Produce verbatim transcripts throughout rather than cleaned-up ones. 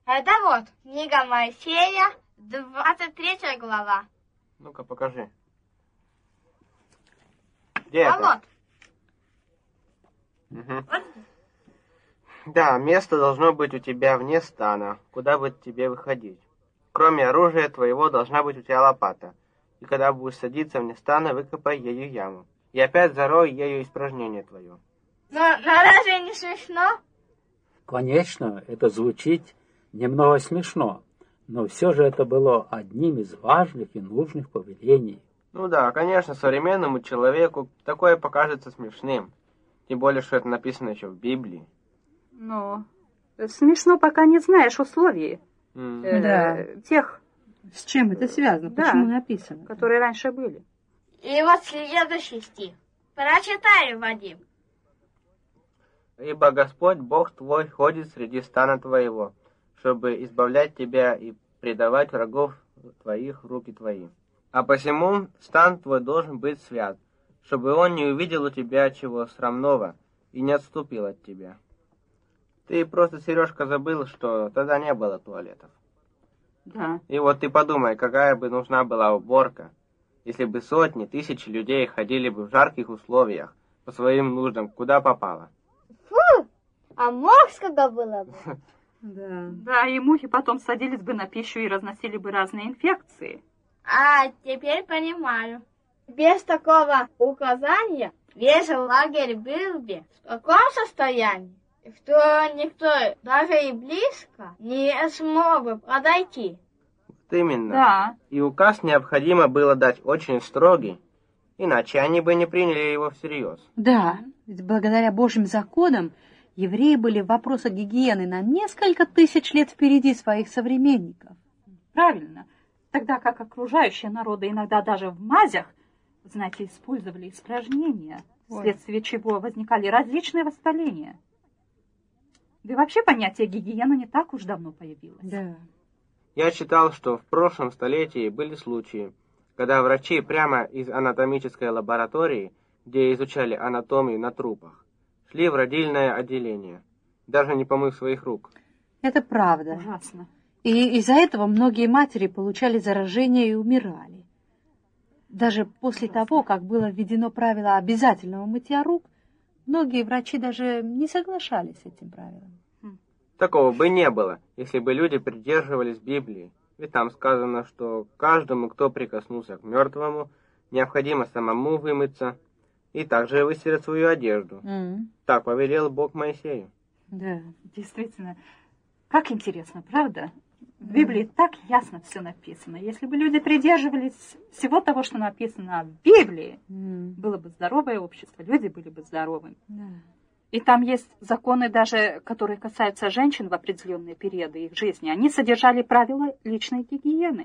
Это вот книга Моисея, двадцать третья глава. Ну-ка, покажи. Где А это? вот. Угу. Вот. Да, место должно быть у тебя вне стана, куда бы тебе выходить. Кроме оружия твоего должна быть у тебя лопата. И когда будешь садиться вне стана, выкопай ею яму. И опять зарой ею испражнение твое. Но, но разве не смешно? Конечно, это звучит немного смешно, но все же это было одним из важных и нужных повелений. Ну да, конечно, современному человеку такое покажется смешным. Тем более, что это написано еще в Библии. Ну, смешно, пока не знаешь условий. Mm. Э, Да. Тех, С чем это связано? Да. Почему написано? которые раньше были. И вот следующий стих. Прочитай, Вадим. Ибо Господь Бог твой ходит среди стана твоего, чтобы избавлять тебя и предавать врагов твоих в руки твои. А посему стан твой должен быть свят, чтобы он не увидел у тебя чего срамного и не отступил от тебя. Ты просто, Сережка, забыл, что тогда не было туалетов. Да. И вот ты подумай, какая бы нужна была уборка, если бы сотни, тысячи людей ходили бы в жарких условиях по своим нуждам, куда попало. Фу, а морского было бы. Да. Да, и мухи потом садились бы на пищу и разносили бы разные инфекции. А, теперь понимаю. Без такого указания весь лагерь был бы в таком состоянии, что никто даже и близко не смог бы подойти. Вот именно. Да. И указ необходимо было дать очень строгий, иначе они бы не приняли его всерьез. Да, ведь благодаря Божьим законам евреи были в вопросах гигиены на несколько тысяч лет впереди своих современников. Правильно. Тогда как окружающие народы иногда даже в мазях, знаете, использовали испражнения, Ой. вследствие чего возникали различные воспаления. Да и вообще понятие гигиены не так уж давно появилось. Да. Я читал, что в прошлом столетии были случаи, когда врачи прямо из анатомической лаборатории, где изучали анатомию на трупах, шли в родильное отделение, даже не помыв своих рук. Это правда. Ужасно. И из-за этого многие матери получали заражение и умирали. Даже после того, как было введено правило обязательного мытья рук, многие врачи даже не соглашались с этим правилом. Такого бы не было, если бы люди придерживались Библии. Ведь там сказано, что каждому, кто прикоснулся к мертвому, необходимо самому вымыться и также выстирать свою одежду. Mm. Так повелел Бог Моисею. Да. Действительно, как интересно, правда? В Библии так ясно все написано. Если бы люди придерживались всего того, что написано в Библии, Mm. было бы здоровое общество, люди были бы здоровыми. Да. И там есть законы даже, которые касаются женщин в определенные периоды их жизни. Они содержали правила личной гигиены.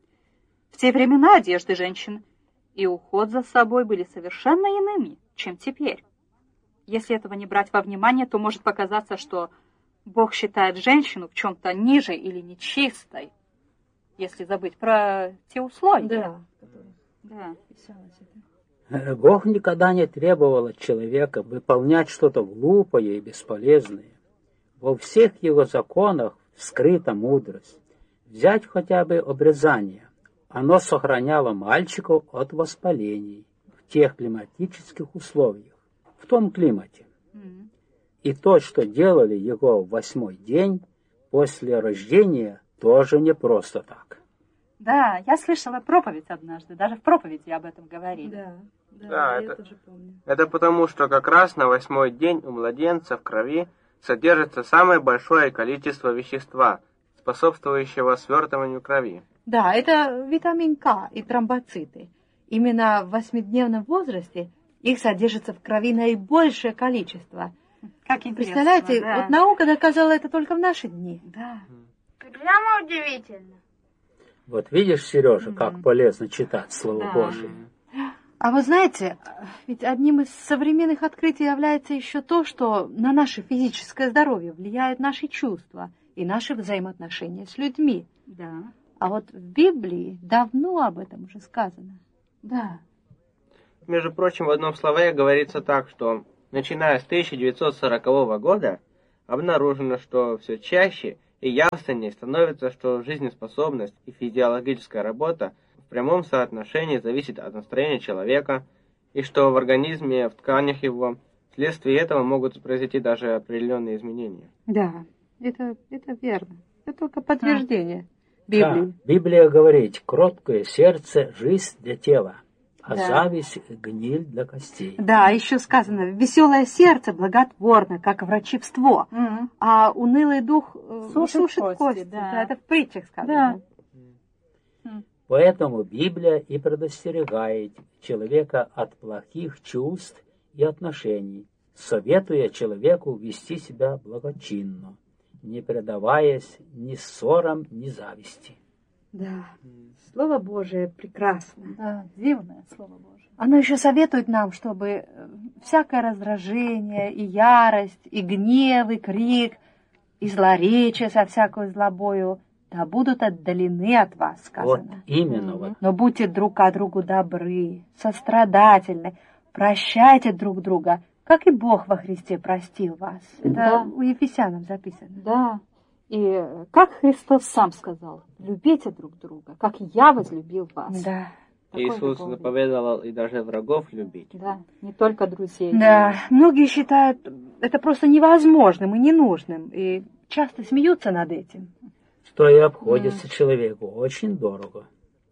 В те времена одежды женщин и уход за собой были совершенно иными, чем теперь. Если этого не брать во внимание, то может показаться, что Бог считает женщину в чем-то ниже или нечистой, если забыть про те условия. Да. Да. Писалось это. Бог никогда не требовал от человека выполнять что-то глупое и бесполезное. Во всех его законах скрыта мудрость. Взять хотя бы обрезание. Оно сохраняло мальчиков от воспалений в тех климатических условиях, в том климате. М. И то, что делали его в восьмой день после рождения, тоже не просто так. Да, я слышала проповедь однажды, даже в проповеди об этом говорили. Да. Да, Да, я это- тоже помню. Это потому, что как раз на восьмой день у младенца в крови содержится самое большое количество вещества, способствующего свертыванию крови. Да, это витамин К и тромбоциты. Именно в восьмидневном возрасте их содержится в крови наибольшее количество. Как интересно. Представляете, да. вот наука доказала это только в наши дни. Да. Прямо удивительно. Вот видишь, Сережа, Мгм. как полезно читать Слово Да. Божие. А вы знаете, ведь одним из современных открытий является еще то, что на наше физическое здоровье влияют наши чувства и наши взаимоотношения с людьми. Да. А вот в Библии давно об этом уже сказано. Да. Между прочим, в одном словаре говорится так, что начиная с тысяча девятьсот сорокового года обнаружено, что все чаще и явственнее становится, что жизнеспособность и физиологическая работа в прямом соотношении зависят от настроения человека, и что в организме, в тканях его, вследствие этого могут произойти даже определенные изменения. Да, это, это верно. Это только подтверждение Библии. Да, Библия говорит, кроткое сердце – жизнь для тела, а Да. зависть – гниль для костей. Да, еще сказано, веселое сердце благотворно, как врачевство, Мгм. а унылый дух э, Сушит сушит кости, кости. да. Да, это в притчах сказано. Поэтому Библия и предостерегает человека от плохих чувств и отношений, советуя человеку вести себя благочинно, не предаваясь ни ссорам, ни зависти. Да. Слово Божие прекрасно. Да, дивное Слово Божие. Оно еще советует нам, чтобы э, всякое раздражение, и ярость, и гнев, и крик, и злоречие со всякой злобою, да будут отдалены от вас, Вот сказано. именно вот. Но будьте друг к другу добры, сострадательны, прощайте друг друга, как и Бог во Христе простил вас. Это Да. у Ефесянам записано. Да. И как Христос сам сказал, любите друг друга, как я возлюбил вас. Да. Такой Иисус любовью. заповедовал и даже врагов любить. Да, не только друзей. Да, многие считают это просто невозможным и ненужным, и часто смеются над этим. Что и обходится человеку очень дорого.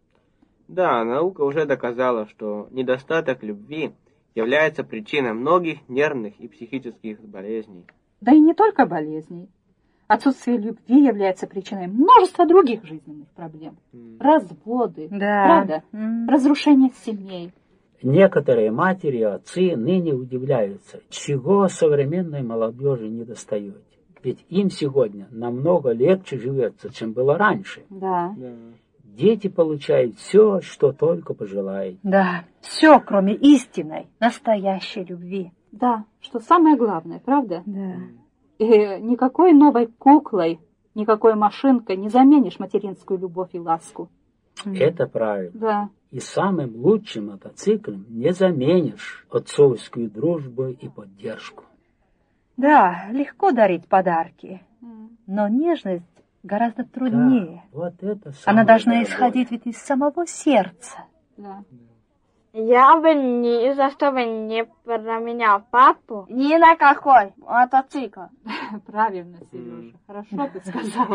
Да, наука уже доказала, что недостаток любви является причиной многих нервных и психических болезней. Да и не только болезней. Отсутствие любви является причиной множества других жизненных проблем. Разводы, Да. правда? М. Разрушение семей. Некоторые матери и отцы ныне удивляются, чего современной молодежи не достает. Ведь им сегодня намного легче живется, чем было раньше. Да. Да. Дети получают все, что только пожелают. Да, все, кроме истинной, настоящей любви. Да, что самое главное, правда? Да. И никакой новой куклой, никакой машинкой не заменишь материнскую любовь и ласку. Это правильно. Да. И самым лучшим мотоциклом не заменишь отцовскую дружбу и поддержку. Да, легко дарить подарки, но нежность гораздо труднее. Да, вот это Она самое должна дорогое. исходить ведь из самого сердца. Да. Я бы ни за что бы не променял папу ни на какой мотоцикл. Правильно, Сережа. Хорошо ты сказал.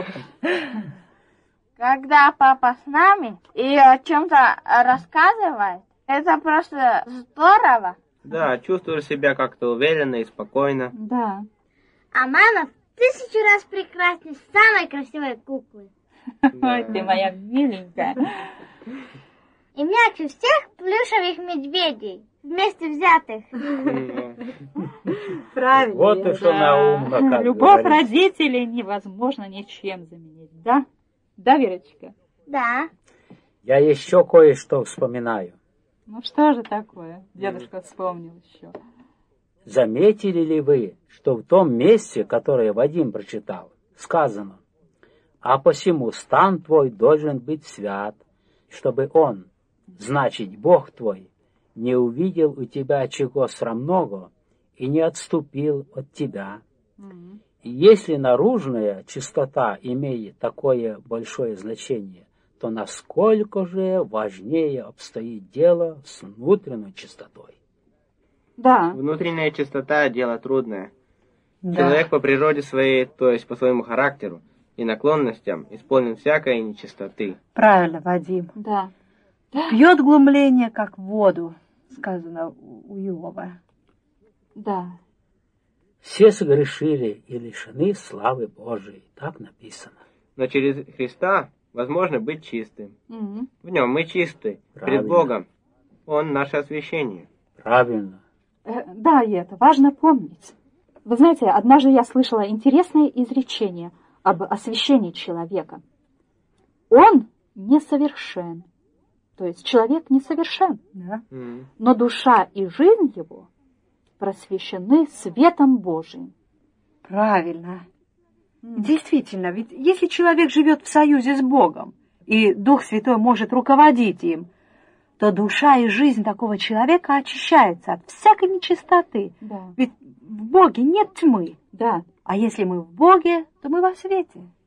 Когда папа с нами и о чем-то рассказывает, это просто здорово. Да, чувствуешь себя как-то уверенно и спокойно. Да. А мама в тысячу раз прекраснее самой красивой куклы. Ой, ты моя миленькая. И мягче всех плюшевых медведей, вместе взятых. Правильно. Вот и что наумно, как Любовь говорится. родителей невозможно ничем заменить, да? Да, Верочка? Да. Я еще кое-что вспоминаю. Ну что же такое? Дедушка вспомнил еще. Заметили ли вы, что в том месте, которое Вадим прочитал, сказано: «А посему стан твой должен быть свят, чтобы он, значит, Бог твой, не увидел у тебя чего срамного и не отступил от тебя». Мгм. И если наружная чистота имеет такое большое значение, то насколько же важнее обстоит дело с внутренней чистотой. Да. Внутренняя чистота – дело трудное. Да. Человек по природе своей, то есть по своему характеру и наклонностям, исполнен всякой нечистоты. Правильно, Вадим. Да. Пьет глумление, как воду, сказано у у Иова. Да. Все согрешили и лишены славы Божией. Так написано. Но через Христа возможно быть чистым. Мгм. В нем мы чисты Правильно. перед Богом. Он наше освящение. Правильно. Э, Да, и это важно помнить. Вы знаете, однажды я слышала интересное изречение об освящении человека. Он несовершен. То есть человек несовершен, Да. М. но душа и жизнь его просвещены светом Божиим. Правильно. Действительно, ведь если человек живет в союзе с Богом, и Дух Святой может руководить им, то душа и жизнь такого человека очищается от всякой нечистоты. Да. Ведь в Боге нет тьмы. Да, А если мы в Боге, то мы во свете.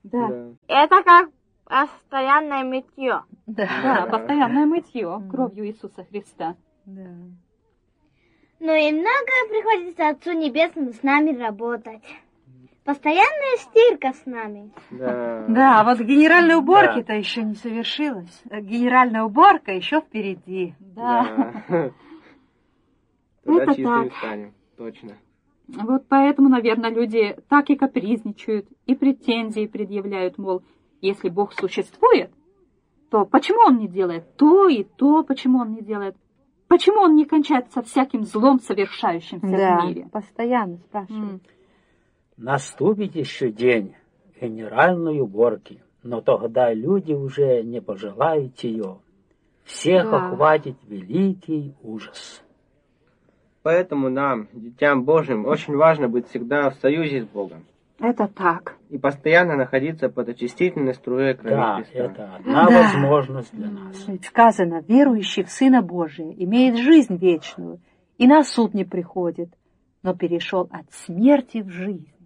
Да. Да. Это как постоянное мытье. Да. Да, постоянное мытье кровью Иисуса Христа. Да. Но и много приходится Отцу Небесному с нами работать. Постоянная стирка с нами. Да. Да, а вот генеральной уборки-то еще не совершилась. Генеральная уборка еще впереди. Да. Да. Тогда Это чистыми так. станем. Точно. Вот поэтому, наверное, люди так и капризничают, и претензии предъявляют, мол, если Бог существует, то почему Он не делает то и то, почему Он не делает? Почему Он не кончает со всяким злом, совершающимся Да, в мире? постоянно спрашивают. М. Наступит еще день генеральной уборки, но тогда люди уже не пожелают ее. Всех Да. охватит великий ужас. Поэтому нам, детям Божьим, очень важно быть всегда в союзе с Богом Это так. и постоянно находиться под очистительной струей крови Да, Христа. это одна Да. возможность для нас. Ведь сказано, верующий в Сына Божия имеет жизнь вечную, и на суд не приходит, но перешел от смерти в жизнь.